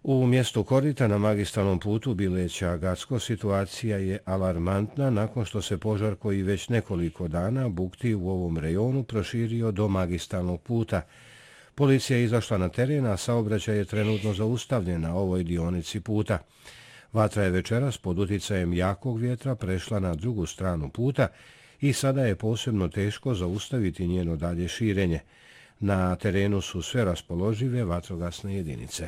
U mjestu Korita na magistralnom putu Bileća-Gacko situacija je alarmantna nakon što se požar koji već nekoliko dana bukti u ovom rejonu proširio do magistralnog puta. Policija je izašla na teren, a saobraćaj je trenutno zaustavljen na ovoj dionici puta. Vatra je večeras pod uticajem jakog vjetra prešla na drugu stranu puta i sada je posebno teško zaustaviti njeno dalje širenje. Na terenu su sve raspoložive vatrogasne jedinice.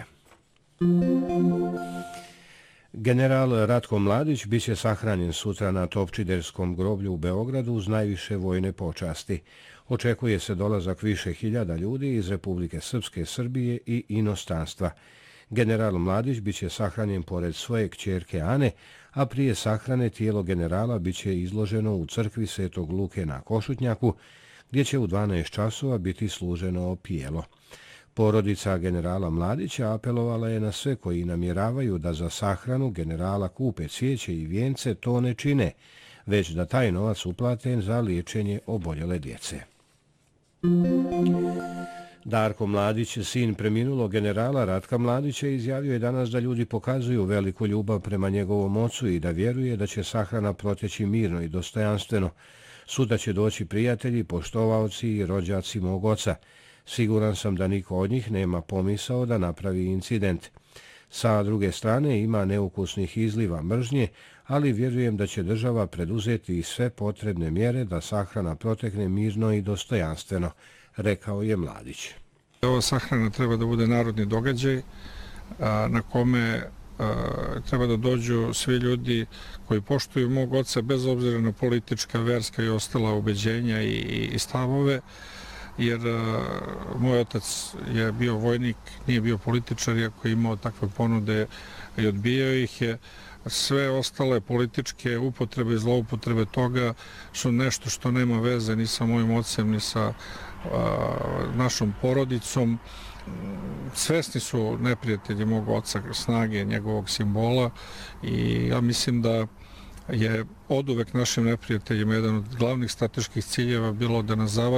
General Ratko Mladić biće sahranjen sutra na Topčiderskom groblju u Beogradu uz najviše vojne počasti. Očekuje se dolazak više hiljada ljudi iz Republike Srpske, Srbije i inostranstva. General Mladić biće sahranjen pored svoje kćerke Ane, a prije sahrane tijelo generala biće izloženo u crkvi Svetog Luke na Košutnjaku, gdje će u 12 časova biti služeno pijelo. Porodica generala Mladića apelovala je na sve koji namjeravaju da za sahranu generala kupe cvijeće i vijence to ne čine, već da taj novac uplate za liječenje oboljele djece. Darko Mladić, sin preminulog generala Ratka Mladića, izjavio je danas da ljudi pokazuju veliku ljubav prema njegovom ocu i da vjeruje da će sahrana proteći mirno i dostojanstveno. Sutra će doći prijatelji, poštovaoci i rođaci mog oca. Siguran sam da niko od njih nema pomisao da napravi incident. Sa druge strane ima neukusnih izliva mržnje, ali vjerujem da će država preduzeti sve potrebne mjere da sahrana protekne mirno i dostojanstveno, rekao je Mladić. Ova sahrana treba da bude narodni događaj na kome treba da dođu svi ljudi koji poštuju mog oca bez obzira na politička, verska i ostala ubeđenja i stavove, jer moj otac je bio vojnik, nije bio političar, iako je imao takve ponude i odbijao ih je. Sve ostale političke upotrebe i zloupotrebe toga su nešto što nema veze ni sa mojim ocem, ni sa našom porodicom. Svesni su neprijatelji mog oca, snage njegovog simbola i ja mislim da je oduvek našim neprijateljima jedan od glavnih strateških ciljeva bilo da nas zavade